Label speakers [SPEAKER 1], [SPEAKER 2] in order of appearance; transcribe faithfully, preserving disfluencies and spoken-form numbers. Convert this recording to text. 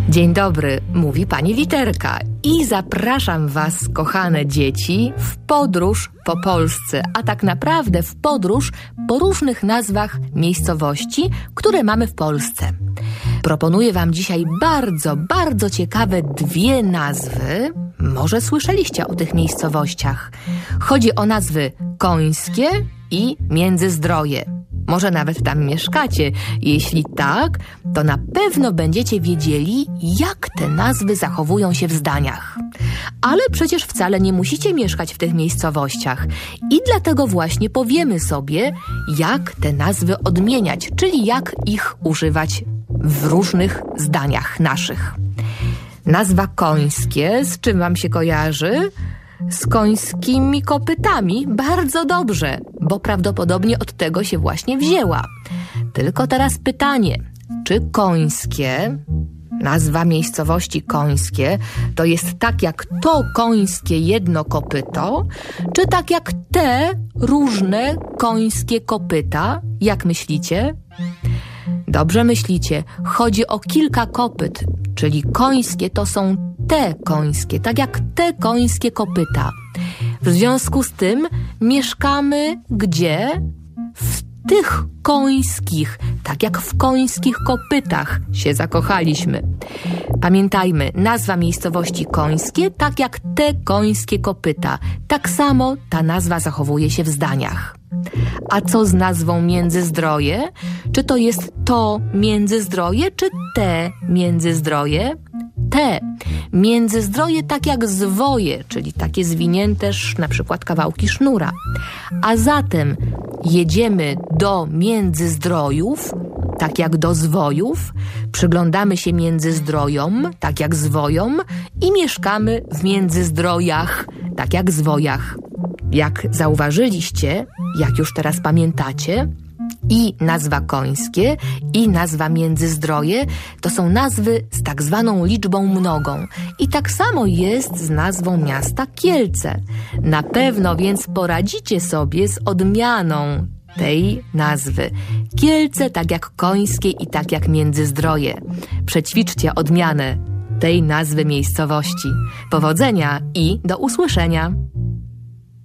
[SPEAKER 1] Dzień dobry, mówi pani Literka i zapraszam was, kochane dzieci, w podróż po Polsce, a tak naprawdę w podróż po różnych nazwach miejscowości, które mamy w Polsce. Proponuję wam dzisiaj bardzo, bardzo ciekawe dwie nazwy. Może słyszeliście o tych miejscowościach. Chodzi o nazwy Końskie i Międzyzdroje. Może nawet tam mieszkacie. Jeśli tak, to na pewno będziecie wiedzieli, jak te nazwy zachowują się w zdaniach. Ale przecież wcale nie musicie mieszkać w tych miejscowościach. I dlatego właśnie powiemy sobie, jak te nazwy odmieniać, czyli jak ich używać w różnych zdaniach naszych. Nazwa Końskie, z czym wam się kojarzy? Z końskimi kopytami. Bardzo dobrze, bo prawdopodobnie od tego się właśnie wzięła. Tylko teraz pytanie, czy Końskie, nazwa miejscowości Końskie, to jest tak jak to końskie jedno kopyto, czy tak jak te różne końskie kopyta? Jak myślicie? Dobrze myślicie. Chodzi o kilka kopyt, czyli końskie to są te końskie, tak jak te końskie kopyta. W związku z tym mieszkamy gdzie? W tych końskich, tak jak w końskich kopytach się zakochaliśmy. Pamiętajmy, nazwa miejscowości Końskie, tak jak te końskie kopyta. Tak samo ta nazwa zachowuje się w zdaniach. A co z nazwą Międzyzdroje? Czy to jest to Międzyzdroje, czy te Międzyzdroje? Te. Międzyzdroje tak jak zwoje, czyli takie zwinięte na przykład kawałki sznura. A zatem jedziemy do Międzyzdrojów, tak jak do zwojów, przyglądamy się Międzyzdrojom, tak jak zwojom i mieszkamy w Międzyzdrojach, tak jak zwojach. Jak zauważyliście, jak już teraz pamiętacie, i nazwa Końskie, i nazwa Międzyzdroje to są nazwy z tak zwaną liczbą mnogą. I tak samo jest z nazwą miasta Kielce. Na pewno więc poradzicie sobie z odmianą tej nazwy. Kielce tak jak Końskie i tak jak Międzyzdroje. Przećwiczcie odmianę tej nazwy miejscowości. Powodzenia i do usłyszenia!